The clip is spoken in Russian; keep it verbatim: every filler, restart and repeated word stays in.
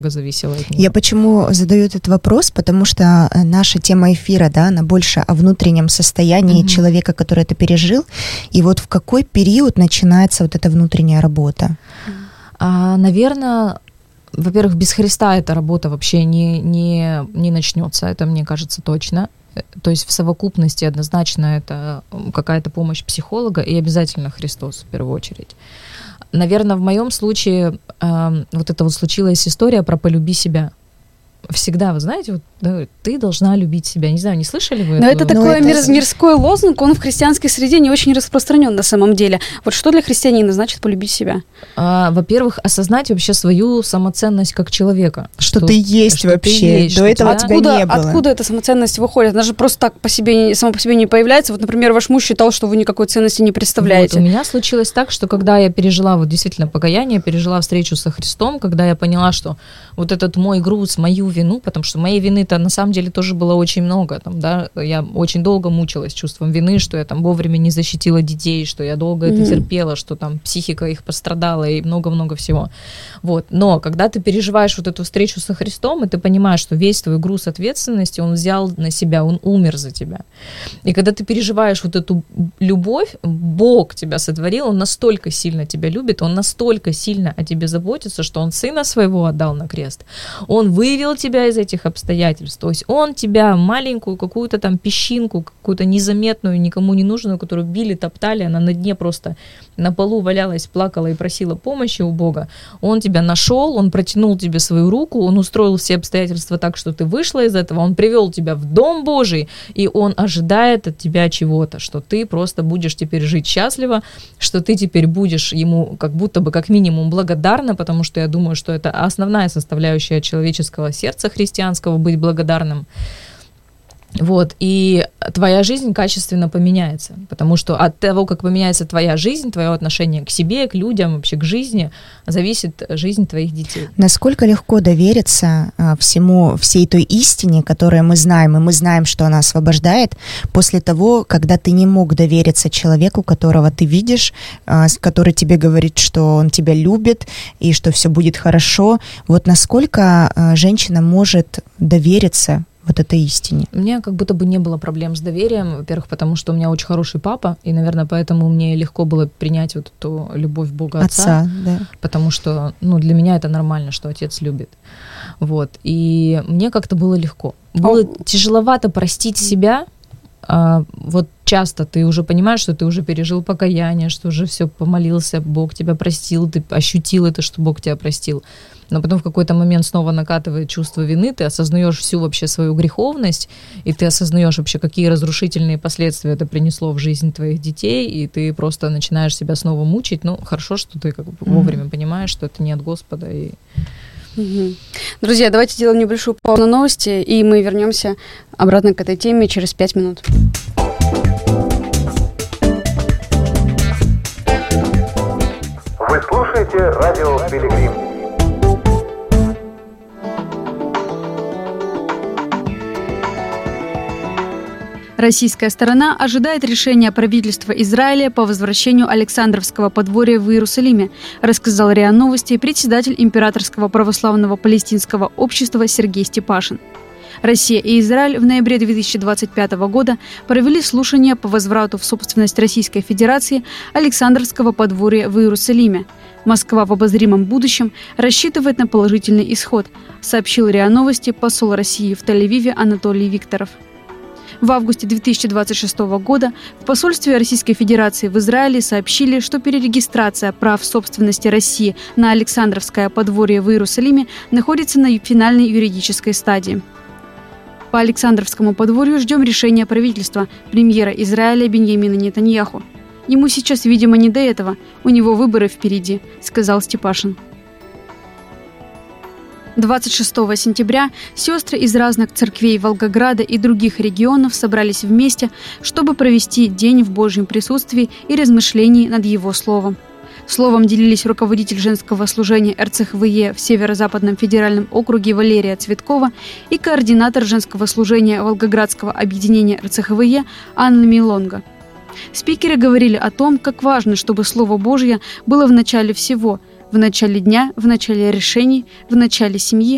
зависело от него. Я почему задаю этот вопрос, потому что наша тема эфира, да, она больше о внутреннем состоянии mm-hmm. человека, который это пережил, и вот в какой период начинается вот эта внутренняя работа? А, наверное, во-первых, без Христа эта работа вообще не, не, не начнется, это мне кажется точно. То есть в совокупности однозначно это какая-то помощь психолога и обязательно Христос в первую очередь. Наверное, в моем случае э, вот это вот случилась история про «полюби себя». Всегда, вы знаете, вот, да, ты должна любить себя. Не знаю, не слышали вы? Но это, это такой это... мир, мирской лозунг, он в христианской среде не очень распространен на самом деле. Вот что для христианина значит полюбить себя? А, во-первых, осознать вообще свою самоценность как человека. Что, что ты есть что вообще. Ты есть, До этого тебя... тебя откуда, не было. Откуда эта самоценность выходит? Она же просто так по себе, сама по себе не появляется. Вот, например, ваш муж считал, что вы никакой ценности не представляете. Вот, у меня случилось так, что когда я пережила вот действительно покаяние, пережила встречу со Христом, когда я поняла, что вот этот мой груз, мою вину, потому что моей вины-то на самом деле тоже было очень много. Там, да, я очень долго мучилась чувством вины, что я там вовремя не защитила детей, что я долго mm-hmm. это терпела, что там психика их пострадала и много-много всего. Вот. Но когда ты переживаешь вот эту встречу со Христом, и ты понимаешь, что весь твой груз ответственности Он взял на себя, Он умер за тебя. И когда ты переживаешь вот эту любовь, Бог тебя сотворил, Он настолько сильно тебя любит, Он настолько сильно о тебе заботится, что Он Сына Своего отдал на крест. Он вывел тебя из этих обстоятельств. То есть Он тебя, маленькую какую-то там песчинку, какую-то незаметную, никому не нужную, которую били, топтали, она на дне просто на полу валялась, плакала и просила помощи у Бога. Он тебя нашел, Он протянул тебе свою руку, Он устроил все обстоятельства так, что ты вышла из этого, Он привел тебя в Дом Божий, и Он ожидает от тебя чего-то, что ты просто будешь теперь жить счастливо, что ты теперь будешь Ему как будто бы как минимум благодарна, потому что я думаю, что это основная составляющая человеческого сердца христианского, быть благодарным. Вот, и твоя жизнь качественно поменяется, потому что от того, как поменяется твоя жизнь, твое отношение к себе, к людям, вообще к жизни, зависит жизнь твоих детей. Насколько легко довериться а, всему, всей той истине, которую мы знаем, и мы знаем, что она освобождает, после того, когда ты не мог довериться человеку, которого ты видишь, а, который тебе говорит, что он тебя любит, и что все будет хорошо. Вот насколько а, женщина может довериться вот этой истине? У меня как будто бы не было проблем с доверием, во-первых, потому что у меня очень хороший папа, и, наверное, поэтому мне легко было принять вот эту любовь Бога Отца, Отца, да. потому что, ну, для меня это нормально, что Отец любит. Вот, и мне как-то было легко. Было а... тяжеловато простить себя. А, вот часто ты уже понимаешь, что ты уже пережил покаяние, что уже все помолился, Бог тебя простил, ты ощутил это, что Бог тебя простил. Но потом в какой-то момент снова накатывает чувство вины, ты осознаешь всю вообще свою греховность, и ты осознаешь вообще, какие разрушительные последствия это принесло в жизнь твоих детей, и ты просто начинаешь себя снова мучить. Ну, хорошо, что ты как бы вовремя понимаешь, что это не от Господа. И... Угу. Друзья, давайте сделаем небольшую паузу на новости, и мы вернемся обратно к этой теме через пять минут. Вы слушаете радио «Пилигрим». Российская сторона ожидает решения правительства Израиля по возвращению Александровского подворья в Иерусалиме, рассказал РИА Новости председатель Императорского православного палестинского общества Сергей Степашин. Россия и Израиль в ноябре две тысячи двадцать пятого года провели слушания по возврату в собственность Российской Федерации Александровского подворья в Иерусалиме. Москва в обозримом будущем рассчитывает на положительный исход, сообщил РИА Новости посол России в Тель-Авиве Анатолий Викторов. В августе две тысячи двадцать шестого года в посольстве Российской Федерации в Израиле сообщили, что перерегистрация прав собственности России на Александровское подворье в Иерусалиме находится на финальной юридической стадии. По Александровскому подворью ждем решения правительства, премьера Израиля Биньямина Нетаньяху. Ему сейчас, видимо, не до этого, у него выборы впереди, сказал Степашин. двадцать шестого сентября сестры из разных церквей Волгограда и других регионов собрались вместе, чтобы провести день в Божьем присутствии и размышлений над Его Словом. Словом делились руководитель женского служения эр цэ ха вэ е в Северо-Западном федеральном округе Валерия Цветкова и координатор женского служения Волгоградского объединения эр цэ ха вэ е Анна Милонга. Спикеры говорили о том, как важно, чтобы Слово Божье было в начале всего – в начале дня, в начале решений, в начале семьи,